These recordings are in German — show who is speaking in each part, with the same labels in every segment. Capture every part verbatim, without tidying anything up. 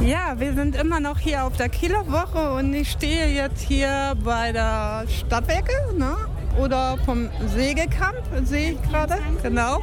Speaker 1: Ja, wir sind immer noch hier auf der Kieler Woche und ich stehe jetzt hier bei der Stadtwerke, ne? Oder vom Segelkamp, sehe ich gerade, genau.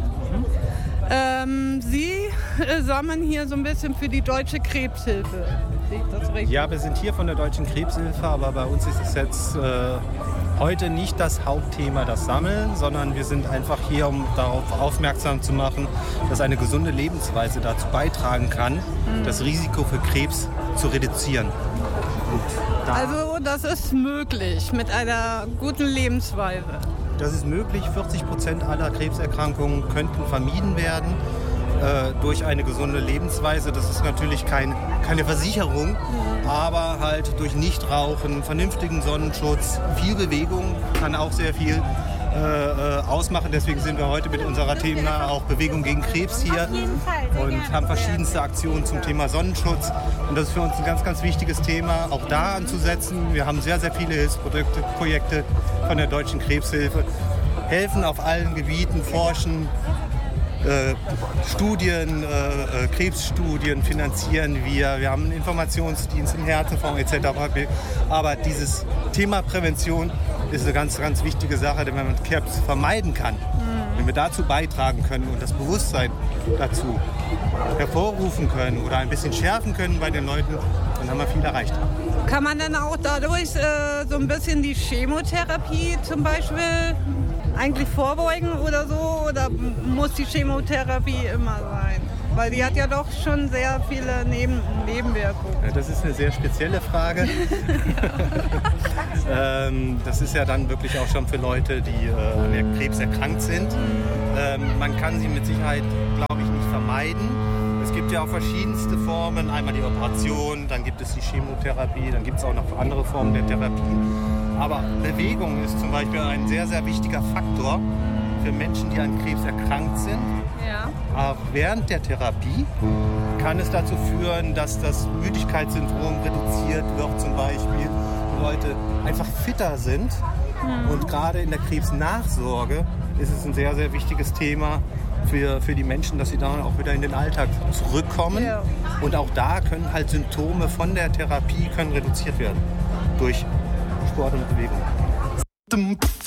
Speaker 1: Ähm, Sie äh, sammeln hier so ein bisschen für die Deutsche Krebshilfe. Sehe ich das richtig?
Speaker 2: Ja, wir sind hier von der Deutschen Krebshilfe, aber bei uns ist es jetzt äh, heute nicht das Hauptthema, das Sammeln, sondern wir sind einfach hier, um darauf aufmerksam zu machen, dass eine gesunde Lebensweise dazu beitragen kann, mhm. das Risiko für Krebs zu reduzieren.
Speaker 1: Da also das ist möglich mit einer guten Lebensweise.
Speaker 2: Das ist möglich. vierzig Prozent aller Krebserkrankungen könnten vermieden werden äh, durch eine gesunde Lebensweise. Das ist natürlich kein, keine Versicherung, mhm. aber halt durch Nichtrauchen, vernünftigen Sonnenschutz, viel Bewegung kann auch sehr viel äh, ausmachen. Deswegen sind wir heute mit unserer Thema auch Bewegung gegen Krebs hier und haben verschiedenste Aktionen zum Thema Sonnenschutz. Und das ist für uns ein ganz, ganz wichtiges Thema, auch da anzusetzen. Wir haben sehr, sehr viele Hilfsprojekte Projekte von der Deutschen Krebshilfe, helfen auf allen Gebieten, forschen, äh, Studien, äh, Krebsstudien finanzieren wir. Wir haben einen Informationsdienst, einen Härtefonds et cetera. Aber dieses Thema Prävention ist eine ganz, ganz wichtige Sache, denn wenn man Krebs vermeiden kann, mhm. wenn wir dazu beitragen können und das Bewusstsein dazu hervorrufen können oder ein bisschen schärfen können bei den Leuten, dann haben wir viel erreicht.
Speaker 1: Kann man dann auch dadurch äh, so ein bisschen die Chemotherapie zum Beispiel eigentlich vorbeugen oder so? Oder muss die Chemotherapie immer sein? Weil die hat ja doch schon sehr viele Neben- Nebenwirkungen.
Speaker 2: Ja, das ist eine sehr spezielle Frage. ähm, das ist ja dann wirklich auch schon für Leute, die äh, an der Krebs erkrankt sind. Ähm, man kann sie mit Sicherheit, glaube ich, nicht vermeiden. Es gibt ja auch verschiedenste Formen. Einmal die Operation, dann gibt es die Chemotherapie, dann gibt es auch noch andere Formen der Therapie. Aber Bewegung ist zum Beispiel ein sehr, sehr wichtiger Faktor für Menschen, die an Krebs erkrankt sind.
Speaker 1: Ja.
Speaker 2: Auch während der Therapie kann es dazu führen, dass das Müdigkeitssyndrom reduziert wird zum Beispiel. Die Leute einfach fitter sind. Mhm. Und gerade in der Krebsnachsorge ist es ein sehr, sehr wichtiges Thema für, für die Menschen, dass sie dann auch wieder in den Alltag zurückkommen. Ja. Und auch da können halt Symptome von der Therapie können reduziert werden durch Sport und Bewegung.